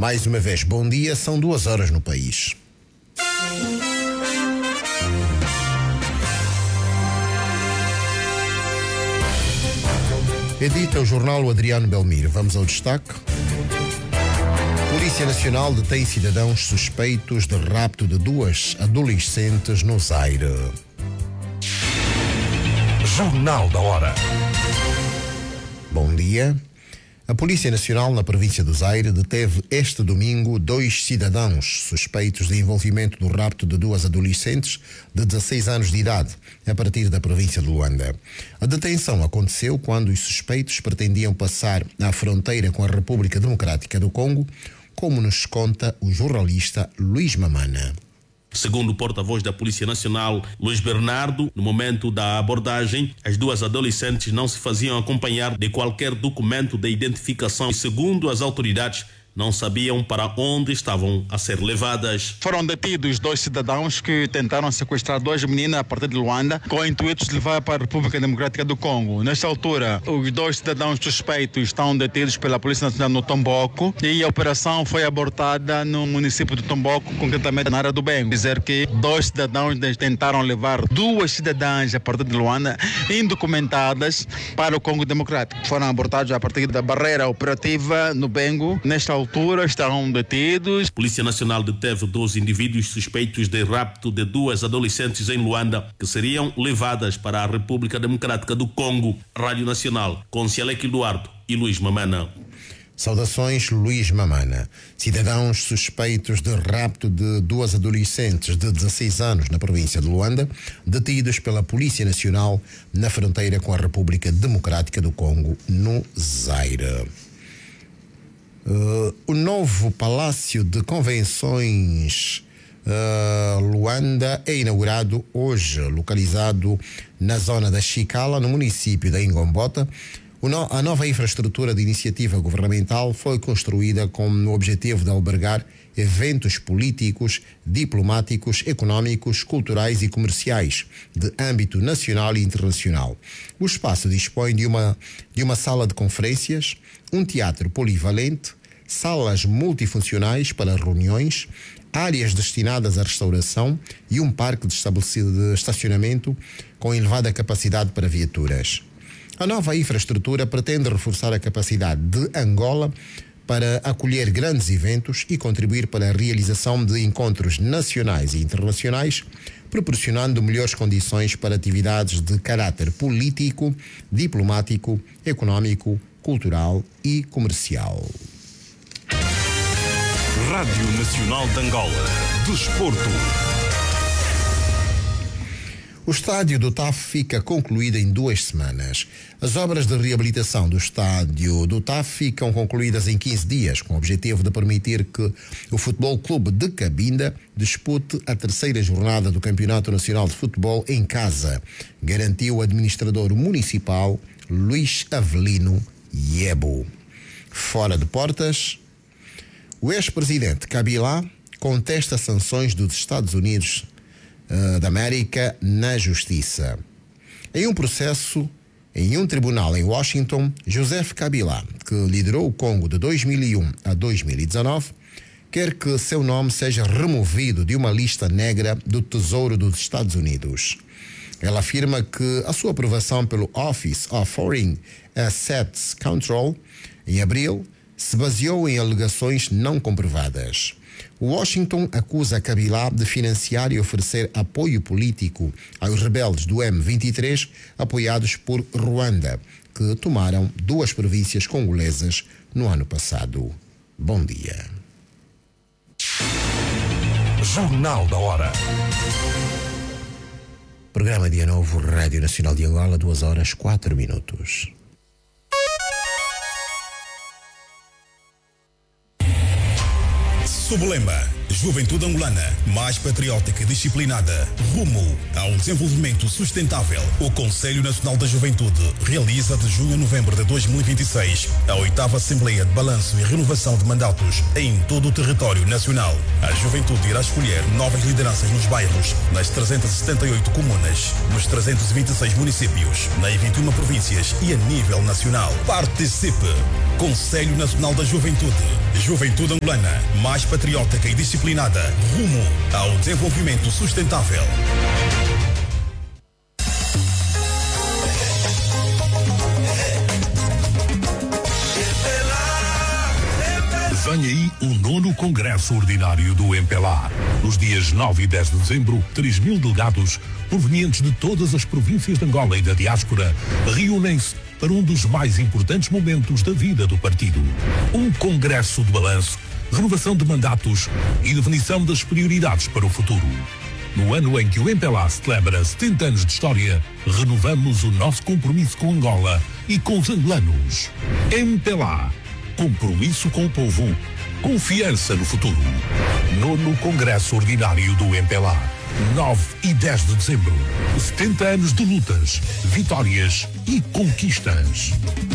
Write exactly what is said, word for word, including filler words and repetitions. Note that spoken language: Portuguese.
Mais uma vez, bom dia, são duas horas no país. Edita o jornal o Adriano Belmiro. Vamos ao destaque. Polícia Nacional detém cidadãos suspeitos de rapto de duas adolescentes no Zaire. Jornal da Hora. Bom dia. A Polícia Nacional na província do Zaire deteve este domingo dois cidadãos suspeitos de envolvimento no rapto de duas adolescentes de dezasseis anos de idade, a partir da província de Luanda. A detenção aconteceu quando os suspeitos pretendiam passar a fronteira com a República Democrática do Congo, como nos conta o jornalista Luís Mamana. Segundo o porta-voz da Polícia Nacional, Luís Bernardo, no momento da abordagem, as duas adolescentes não se faziam acompanhar de qualquer documento de identificação e, segundo as autoridades, não sabiam para onde estavam a ser levadas. Foram detidos dois cidadãos que tentaram sequestrar duas meninas a partir de Luanda com o intuito de levar para a República Democrática do Congo. Nesta altura, os dois cidadãos suspeitos estão detidos pela Polícia Nacional no Tomboco e a operação foi abortada no município de Tomboco, concretamente na área do Bengo. Dizer que dois cidadãos tentaram levar duas cidadãs a partir de Luanda indocumentadas para o Congo Democrático. Foram abortados a partir da barreira operativa no Bengo. Nesta altura estão detidos. A Polícia Nacional deteve dois indivíduos suspeitos de rapto de duas adolescentes em Luanda, que seriam levadas para a República Democrática do Congo. Rádio Nacional, com Cialec Eduardo e Luís Mamana. Saudações, Luís Mamana. Cidadãos suspeitos de rapto de duas adolescentes de dezasseis anos na província de Luanda, detidos pela Polícia Nacional na fronteira com a República Democrática do Congo, no Zaire. Uh, o novo Palácio de Convenções uh, Luanda é inaugurado hoje, localizado na zona da Chicala, no município da Ingombota. No, a nova infraestrutura de iniciativa governamental foi construída com o objetivo de albergar eventos políticos, diplomáticos, económicos, culturais e comerciais de âmbito nacional e internacional. O espaço dispõe de uma, de uma sala de conferências, um teatro polivalente, salas multifuncionais para reuniões, áreas destinadas à restauração e um parque de, de estacionamento com elevada capacidade para viaturas. A nova infraestrutura pretende reforçar a capacidade de Angola para acolher grandes eventos e contribuir para a realização de encontros nacionais e internacionais, proporcionando melhores condições para atividades de caráter político, diplomático, económico, cultural e comercial. Rádio Nacional de Angola. Desporto. O estádio do T A F fica concluído em duas semanas. As obras de reabilitação do estádio do T A F ficam concluídas em quinze dias, com o objetivo de permitir que o Futebol Clube de Cabinda dispute a terceira jornada do Campeonato Nacional de Futebol em casa, garantiu o administrador municipal Luís Avelino Yebo. Fora de portas, o ex-presidente Kabila contesta sanções dos Estados Unidos uh, da América na Justiça. Em um processo em um tribunal em Washington, Joseph Kabila, que liderou o Congo de dois mil e um a dois mil e dezanove, quer que seu nome seja removido de uma lista negra do Tesouro dos Estados Unidos. Ela afirma que a sua aprovação pelo Office of Foreign Assets Control, em abril, se baseou em alegações não comprovadas. Washington acusa Kabila de financiar e oferecer apoio político aos rebeldes do M vinte e três, apoiados por Ruanda, que tomaram duas províncias congolesas no ano passado. Bom dia. Jornal da Hora. Programa Dia Novo, Rádio Nacional de Angola, duas horas, quatro minutos. Sublema Juventude angolana, mais patriótica e disciplinada, rumo ao desenvolvimento sustentável. O Conselho Nacional da Juventude realiza de junho a novembro de dois mil e vinte e seis a oitava Assembleia de Balanço e Renovação de Mandatos em todo o território nacional. A juventude irá escolher novas lideranças nos bairros, nas trezentas e setenta e oito comunas, nos trezentos e vinte e seis municípios, nas vinte e uma províncias e a nível nacional. Participe! Conselho Nacional da Juventude. Juventude angolana, mais patriótica e disciplinada, rumo ao desenvolvimento sustentável. Vem aí o nono Congresso Ordinário do M P L A. Nos dias nove e dez de dezembro, três mil delegados provenientes de todas as províncias de Angola e da diáspora reúnem-se para um dos mais importantes momentos da vida do partido. Um congresso de balanço, renovação de mandatos e definição das prioridades para o futuro. No ano em que o M P L A celebra setenta anos de história, renovamos o nosso compromisso com Angola e com os angolanos. M P L A. Compromisso com o povo. Confiança no futuro. Nono Congresso Ordinário do M P L A. nove e dez de dezembro. setenta anos de lutas, vitórias e conquistas.